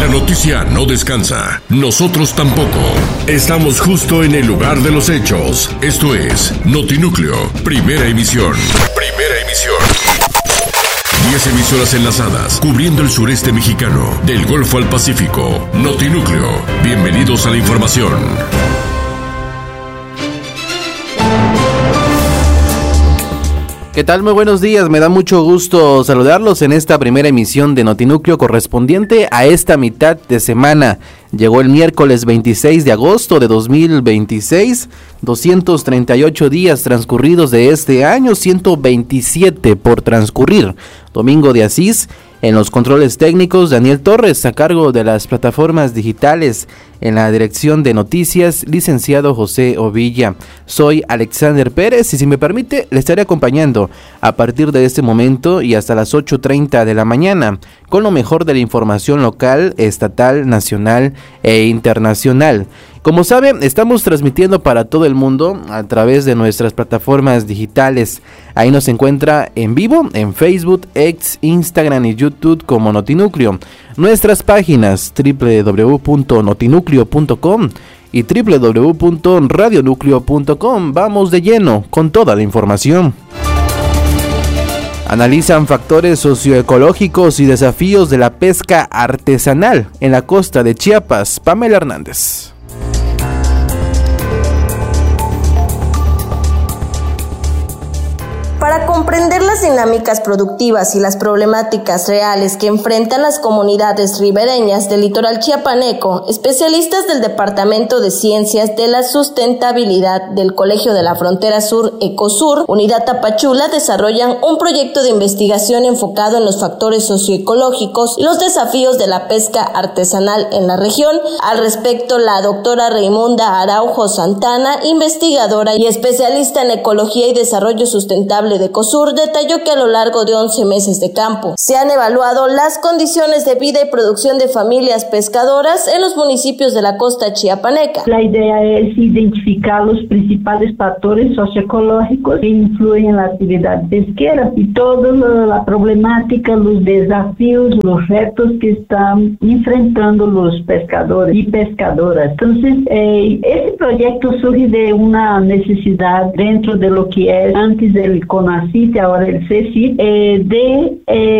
La noticia no descansa, nosotros tampoco. Estamos justo en el lugar de los hechos. Esto es Notinúcleo, primera emisión. Primera emisión. 10 emisoras enlazadas, cubriendo el sureste mexicano, del Golfo al Pacífico. Notinúcleo, bienvenidos a la información. ¿Qué tal? Muy buenos días, me da mucho gusto saludarlos en esta primera emisión de Notinúcleo correspondiente a esta mitad de semana. Llegó el miércoles 26 de agosto de 2026, 238 días transcurridos de este año, 127 por transcurrir. Domingo de Asís, en los controles técnicos, Daniel Torres, a cargo de las plataformas digitales, en la dirección de noticias, licenciado José Ovilla. Soy Alexander Pérez y si me permite, le estaré acompañando a partir de este momento y hasta las 8:30 de la mañana, con lo mejor de la información local, estatal, nacional e internacional. Como sabe, estamos transmitiendo para todo el mundo a través de nuestras plataformas digitales. Ahí nos encuentra en vivo en Facebook, X, Instagram y YouTube como Notinúcleo. Nuestras páginas www.notinucleo.com y www.radionucleo.com. Vamos de lleno con toda la información. Analizan factores socioecológicos y desafíos de la pesca artesanal en la costa de Chiapas. Pamela Hernández. Para comprender las dinámicas productivas y las problemáticas reales que enfrentan las comunidades ribereñas del litoral chiapaneco, especialistas del Departamento de Ciencias de la Sustentabilidad del Colegio de la Frontera Sur, Ecosur, Unidad Tapachula, desarrollan un proyecto de investigación enfocado en los factores socioecológicos y los desafíos de la pesca artesanal en la región. Al respecto, la doctora Raimunda Araujo Santana, investigadora y especialista en ecología y desarrollo sustentable de Ecosur, detalló que a lo largo de 11 meses de campo se han evaluado las condiciones de vida y producción de familias pescadoras en los municipios de la costa chiapaneca. La idea es identificar los principales factores socioecológicos que influyen en la actividad pesquera y toda la problemática, los desafíos, los retos que están enfrentando los pescadores y pescadoras. Entonces, este proyecto surge de una necesidad dentro de lo que es antes del CONACYT, ahora el CECIT, de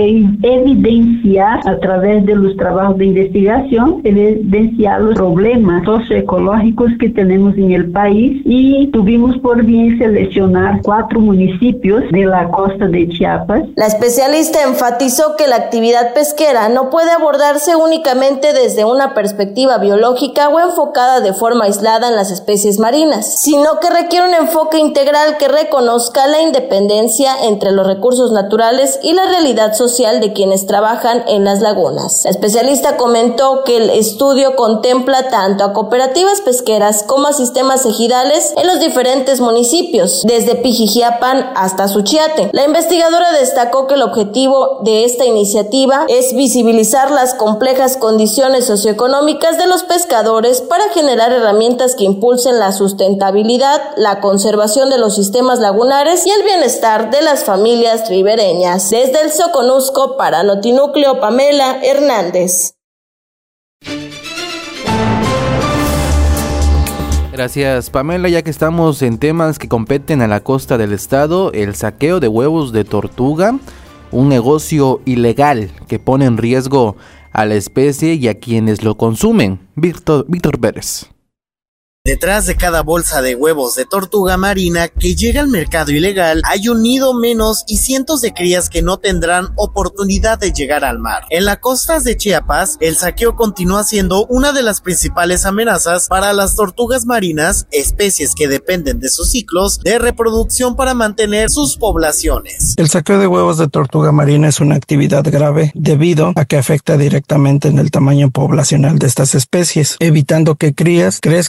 evidenciar a través de los trabajos de investigación, evidenciar los problemas socioecológicos que tenemos en el país, y tuvimos por bien seleccionar 4 municipios de la costa de Chiapas. La especialista enfatizó que la actividad pesquera no puede abordarse únicamente desde una perspectiva biológica o enfocada de forma aislada en las especies marinas, sino que requiere un enfoque integral que reconozca la independencia entre los recursos naturales y la realidad social de quienes trabajan en las lagunas. La especialista comentó que el estudio contempla tanto a cooperativas pesqueras como a sistemas ejidales en los diferentes municipios, desde Pijijiapan hasta Suchiate. La investigadora destacó que el objetivo de esta iniciativa es visibilizar las complejas condiciones socioeconómicas de los pescadores para generar herramientas que impulsen la sustentabilidad, la conservación de los sistemas lagunares y el bienestar de las familias ribereñas. Desde el Soconusco para Notinúcleo, Pamela Hernández. Gracias, Pamela. Ya que estamos en temas que competen a la costa del estado, el saqueo de huevos de tortuga, un negocio ilegal que pone en riesgo a la especie y a quienes lo consumen. Víctor Pérez. Detrás de cada bolsa de huevos de tortuga marina que llega al mercado ilegal hay un nido menos y cientos de crías que no tendrán oportunidad de llegar al mar. En las costas de Chiapas, el saqueo continúa siendo una de las principales amenazas para las tortugas marinas, especies que dependen de sus ciclos de reproducción para mantener sus poblaciones. El saqueo de huevos de tortuga marina es una actividad grave debido a que afecta directamente en el tamaño poblacional de estas especies, evitando que crías crezcan y lleguen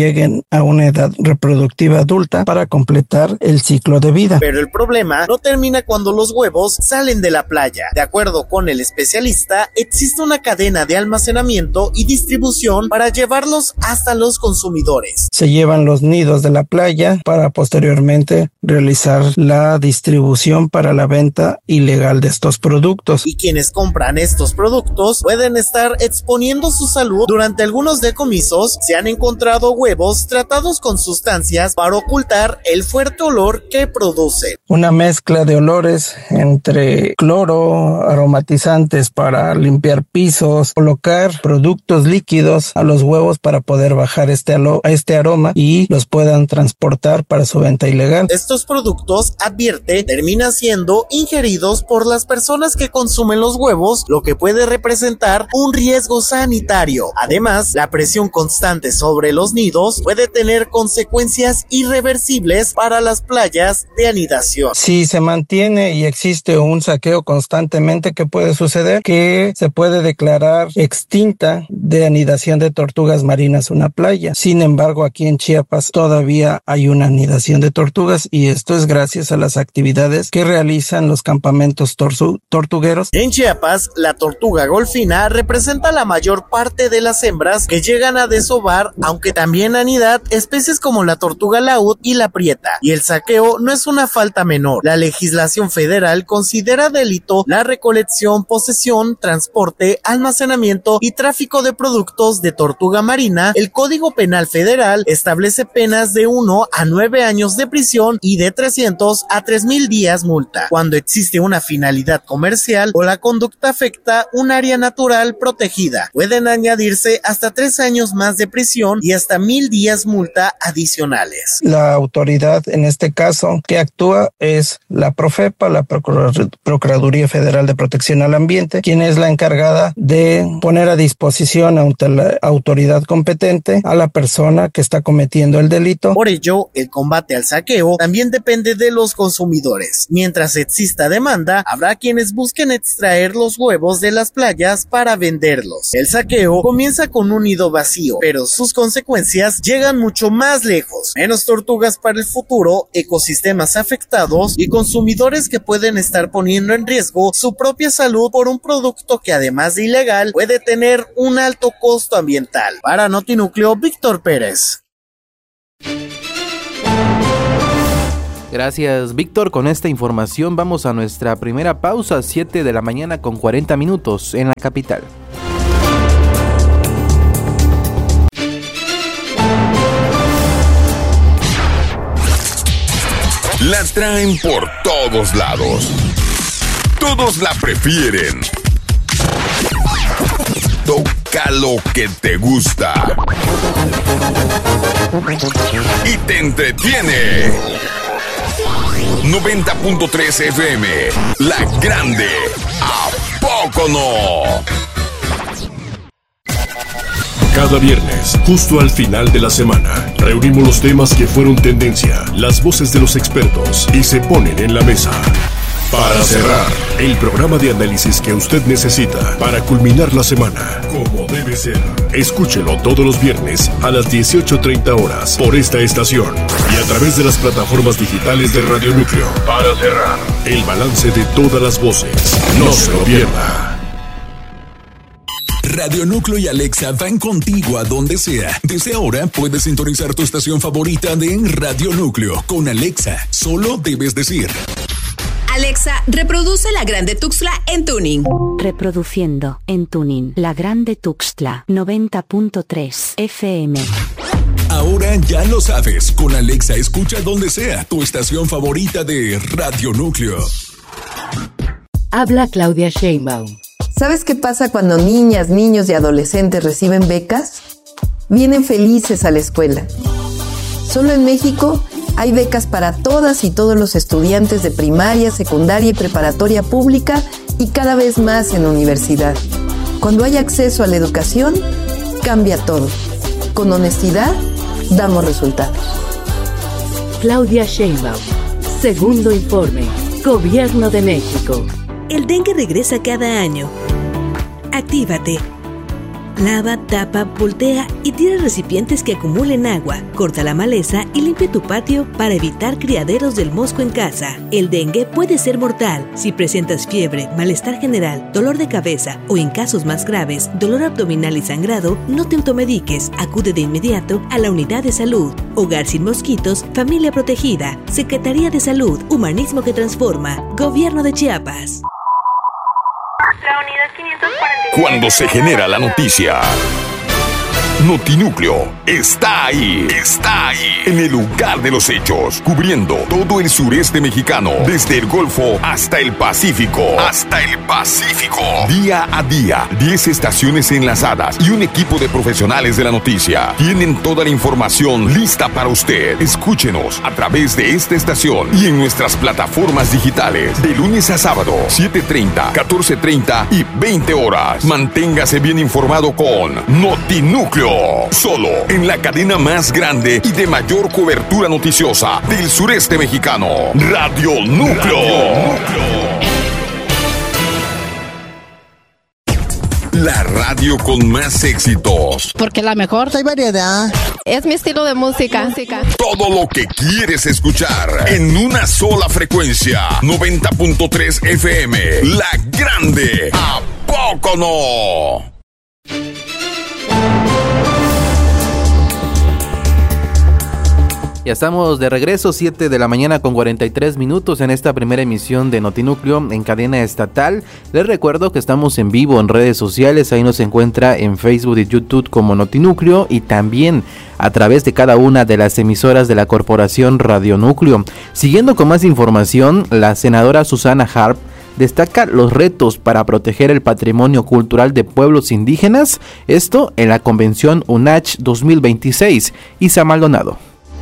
lleguen a una edad reproductiva adulta para completar el ciclo de vida. Pero el problema no termina cuando los huevos salen de la playa. De acuerdo con el especialista, existe una cadena de almacenamiento y distribución para llevarlos hasta los consumidores. Se llevan los nidos de la playa para posteriormente realizar la distribución para la venta ilegal de estos productos. Y quienes compran estos productos pueden estar exponiendo su salud. Durante algunos decomisos se han encontrado huevos tratados con sustancias para ocultar el fuerte olor que produce. Una mezcla de olores entre cloro, aromatizantes para limpiar pisos, colocar productos líquidos a los huevos para poder bajar este aroma y los puedan transportar para su venta ilegal. Estos productos, advierte, terminan siendo ingeridos por las personas que consumen los huevos, lo que puede representar un riesgo sanitario. Además, la presión constante sobre los nidos puede tener consecuencias irreversibles para las playas de anidación. Si se mantiene y existe un saqueo constantemente, ¿qué puede suceder? Que se puede declarar extinta de anidación de tortugas marinas una playa. Sin embargo, aquí en Chiapas todavía hay una anidación de tortugas y esto es gracias a las actividades que realizan los campamentos tortugueros. En Chiapas, la tortuga golfina representa la mayor parte de las hembras que llegan a desovar, aunque también anidan especies como la tortuga laúd y la prieta. Y el saqueo no es una falta menor. La legislación federal considera delito la recolección, posesión, transporte, almacenamiento y tráfico de productos de tortuga marina. El Código Penal Federal establece penas de 1 a 9 años de prisión y de 300 a 3,000 días multa cuando existe una finalidad comercial o la conducta afecta un área natural protegida. Pueden añadirse hasta 3 años más de prisión y hasta 1,000 días multa adicionales. La autoridad en este caso que actúa es la Profepa, la Procuraduría Federal de Protección al Ambiente, quien es la encargada de poner a disposición ante la autoridad competente a la persona que está cometiendo el delito. Por ello, el combate al saqueo también depende de los consumidores. Mientras exista demanda, habrá quienes busquen extraer los huevos de las playas para venderlos. El saqueo comienza con un nido vacío, pero sus consecuencias llegan mucho más lejos. Menos tortugas para el futuro, ecosistemas afectados y consumidores que pueden estar poniendo en riesgo su propia salud por un producto que además de ilegal puede tener un alto costo ambiental. Para Notinúcleo, Víctor Pérez. Gracias, Víctor. Con esta información vamos a nuestra primera pausa, 7 de la mañana con 40 minutos en la capital. La traen por todos lados. Todos la prefieren. Toca lo que te gusta. Y te entretiene. 90.3 FM, La Grande. ¿A poco no? Cada viernes, justo al final de la semana, reunimos los temas que fueron tendencia, las voces de los expertos y se ponen en la mesa. Para cerrar, el programa de análisis que usted necesita para culminar la semana, como debe ser. Escúchelo todos los viernes a las 18:30 horas por esta estación y a través de las plataformas digitales de Radio Núcleo. Para cerrar, el balance de todas las voces. No se lo pierda. Radio Núcleo y Alexa van contigo a donde sea. Desde ahora puedes sintonizar tu estación favorita de Radio Núcleo. Con Alexa, solo debes decir: Alexa, reproduce La Grande Tuxtla en tuning. Reproduciendo en tuning La Grande Tuxtla 90.3 FM. Ahora ya lo sabes. Con Alexa escucha donde sea tu estación favorita de Radio Núcleo. Habla Claudia Sheinbaum. ¿Sabes qué pasa cuando niñas, niños y adolescentes reciben becas? Vienen felices a la escuela. Solo en México hay becas para todas y todos los estudiantes de primaria, secundaria y preparatoria pública y cada vez más en universidad. Cuando hay acceso a la educación, cambia todo. Con honestidad, damos resultados. Claudia Sheinbaum. Segundo informe. Gobierno de México. El dengue regresa cada año. Actívate. Lava, tapa, voltea y tira recipientes que acumulen agua. Corta la maleza y limpia tu patio para evitar criaderos del mosco en casa. El dengue puede ser mortal. Si presentas fiebre, malestar general, dolor de cabeza o en casos más graves, dolor abdominal y sangrado, no te automediques. Acude de inmediato a la unidad de salud. Hogar sin mosquitos, familia protegida. Secretaría de Salud, Humanismo que transforma. Gobierno de Chiapas. La unidad 546. Cuando se genera la noticia, Notinúcleo está ahí. Está ahí. En el lugar de los hechos. Cubriendo todo el sureste mexicano. Desde el Golfo hasta el Pacífico. Día a día. 10 estaciones enlazadas y un equipo de profesionales de la noticia. Tienen toda la información lista para usted. Escúchenos a través de esta estación y en nuestras plataformas digitales. De lunes a sábado, 7:30, 14:30 y 20 horas. Manténgase bien informado con Notinúcleo. Solo en la cadena más grande y de mayor cobertura noticiosa del sureste mexicano. Radio Núcleo. La radio con más éxitos. Porque la mejor. Hay variedad. Es mi estilo de música. Todo lo que quieres escuchar en una sola frecuencia. 90.3 FM. La Grande. ¿A poco no? Ya estamos de regreso, 7 de la mañana con 43 minutos en esta primera emisión de Notinúcleo en cadena estatal. Les recuerdo que estamos en vivo en redes sociales, ahí nos encuentra en Facebook y YouTube como Notinúcleo y también a través de cada una de las emisoras de la corporación Radio Núcleo. Siguiendo con más información, la senadora Susana Harp destaca los retos para proteger el patrimonio cultural de pueblos indígenas, esto en la convención UNACH 2026. Isa Maldonado.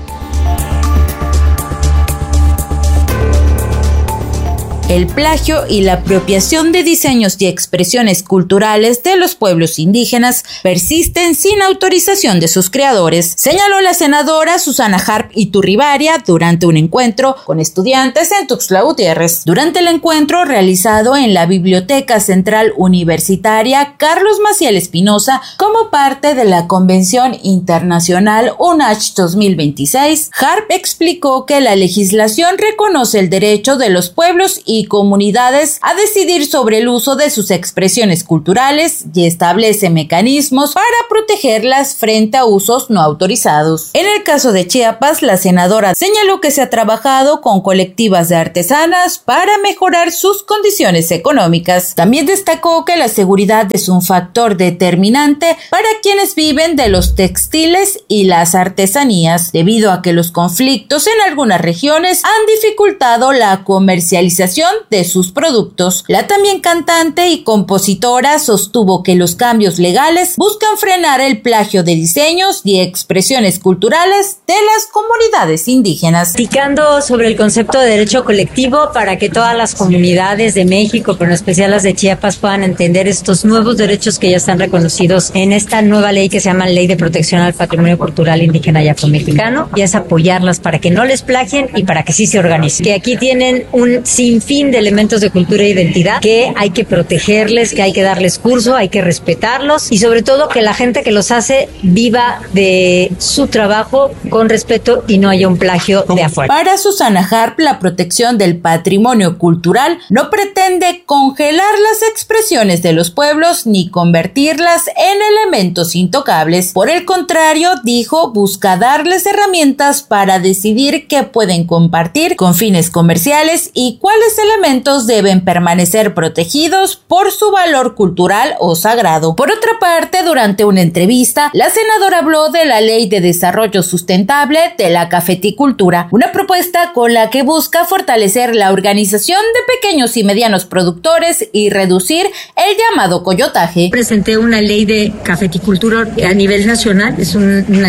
El plagio y la apropiación de diseños y expresiones culturales de los pueblos indígenas persisten sin autorización de sus creadores, señaló la senadora Susana Harp Iturribarria durante un encuentro con estudiantes en Tuxtla Gutiérrez. Durante el encuentro realizado en la Biblioteca Central Universitaria Carlos Maciel Espinosa como parte de la Convención Internacional UNACH 2026, Harp explicó que la legislación reconoce el derecho de los pueblos y comunidades a decidir sobre el uso de sus expresiones culturales y establece mecanismos para protegerlas frente a usos no autorizados. En el caso de Chiapas, la senadora señaló que se ha trabajado con colectivas de artesanas para mejorar sus condiciones económicas. También destacó que la seguridad es un factor determinante para quienes viven de los textiles y las artesanías, debido a que los conflictos en algunas regiones han dificultado la comercialización de sus productos. La también cantante y compositora sostuvo que los cambios legales buscan frenar el plagio de diseños y expresiones culturales de las comunidades indígenas. Platicando sobre el concepto de derecho colectivo para que todas las comunidades de México, pero en especial las de Chiapas, puedan entender estos nuevos derechos que ya están reconocidos en esta nueva ley que se llama Ley de Protección al Patrimonio Cultural Indígena y Afromexicano, y es apoyarlas para que no les plagien y para que sí se organicen. Que aquí tienen un sinfín de elementos de cultura e identidad que hay que protegerles, que hay que darles curso, hay que respetarlos y sobre todo que la gente que los hace viva de su trabajo con respeto y no haya un plagio de afuera. Para Susana Harp, la protección del patrimonio cultural no pretende congelar las expresiones de los pueblos ni convertirlas en elementos intocables. Por el contrario, dijo, busca darles herramientas para decidir qué pueden compartir con fines comerciales y cuáles elementos deben permanecer protegidos por su valor cultural o sagrado. Por otra parte, durante una entrevista, la senadora habló de la Ley de Desarrollo Sustentable de la Cafeticultura, una propuesta con la que busca fortalecer la organización de pequeños y medianos productores y reducir el llamado coyotaje. Presenté una ley de cafeticultura a nivel nacional, es una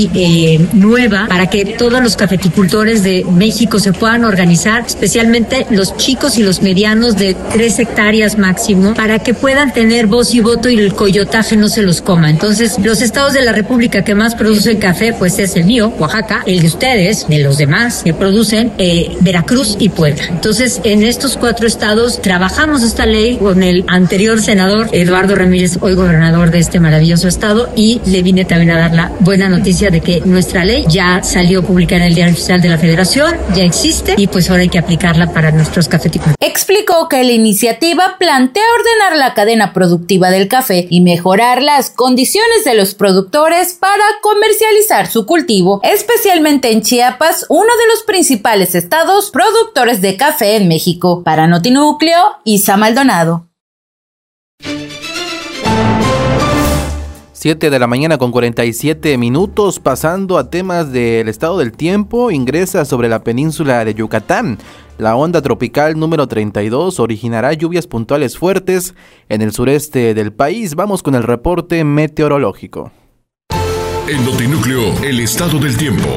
ley nueva para que todos los cafeticultores de México se puedan organizar, especialmente los chicos y los medianos de 3 hectáreas máximo para que puedan tener voz y voto y el coyotaje no se los coma. Entonces, los estados de la República que más producen café, pues es el mío, Oaxaca, el de ustedes, de los demás que producen, Veracruz y Puebla. Entonces, en estos 4 estados trabajamos esta ley con el anterior senador Eduardo Ramírez, hoy gobernador de este maravilloso estado, y le vine también a dar la buena noticia de que nuestra ley ya salió publicada en el Diario Oficial de la Federación, ya existe y pues ahora hay que aplicarla para nuestros cafetícolas. Explicó que la iniciativa plantea ordenar la cadena productiva del café y mejorar las condiciones de los productores para comercializar su cultivo, especialmente en Chiapas, uno de los principales estados productores de café en México. Para Notinúcleo, Isa Maldonado. 7 de la mañana con 47 minutos, pasando a temas del estado del tiempo. Ingresa sobre la península de Yucatán la onda tropical número 32, originará lluvias puntuales fuertes en el sureste del país. Vamos con el reporte meteorológico. En Notinúcleo, el estado del tiempo.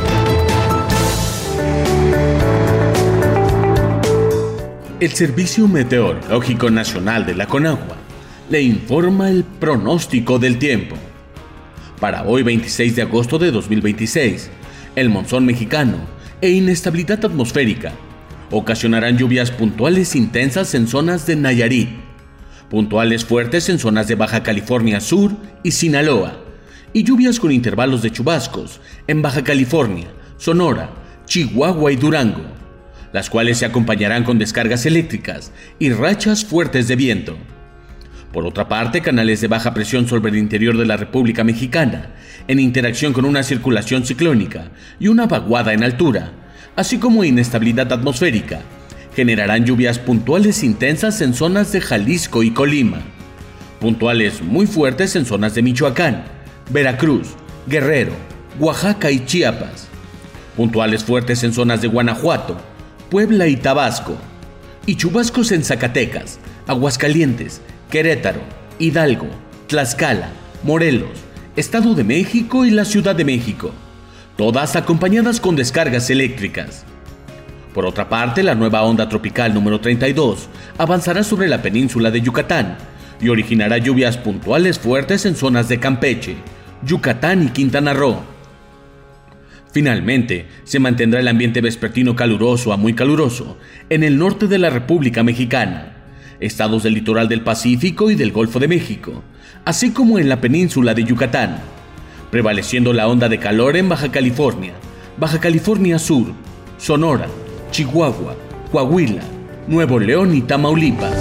El Servicio Meteorológico Nacional de la Conagua le informa el pronóstico del tiempo. Para hoy 26 de agosto de 2026, el monzón mexicano e inestabilidad atmosférica ocasionarán lluvias puntuales intensas en zonas de Nayarit, puntuales fuertes en zonas de Baja California Sur y Sinaloa, y lluvias con intervalos de chubascos en Baja California, Sonora, Chihuahua y Durango, las cuales se acompañarán con descargas eléctricas y rachas fuertes de viento. Por otra parte, canales de baja presión sobre el interior de la República Mexicana, en interacción con una circulación ciclónica y una vaguada en altura, así como inestabilidad atmosférica, generarán lluvias puntuales intensas en zonas de Jalisco y Colima, puntuales muy fuertes en zonas de Michoacán, Veracruz, Guerrero, Oaxaca y Chiapas, puntuales fuertes en zonas de Guanajuato, Puebla y Tabasco, y chubascos en Zacatecas, Aguascalientes, Querétaro, Hidalgo, Tlaxcala, Morelos, Estado de México y la Ciudad de México, todas acompañadas con descargas eléctricas. Por otra parte, la nueva onda tropical número 32 avanzará sobre la península de Yucatán y originará lluvias puntuales fuertes en zonas de Campeche, Yucatán y Quintana Roo. Finalmente, se mantendrá el ambiente vespertino caluroso a muy caluroso en el norte de la República Mexicana, estados del litoral del Pacífico y del Golfo de México, así como en la península de Yucatán, prevaleciendo la onda de calor en Baja California Sur, Sonora, Chihuahua, Coahuila, Nuevo León y Tamaulipas.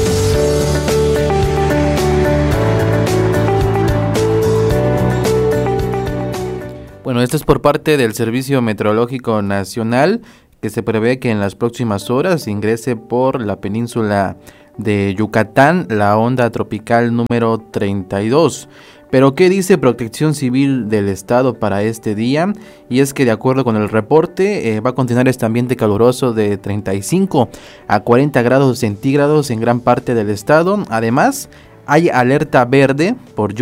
Bueno, esto es por parte del Servicio Meteorológico Nacional, que se prevé que en las próximas horas ingrese por la península de Yucatán la onda tropical número 32. Pero ¿qué dice Protección Civil del Estado para este día? Y es que de acuerdo con el reporte va a continuar este ambiente caluroso de 35 a 40 grados centígrados en gran parte del estado. Además, hay alerta verde por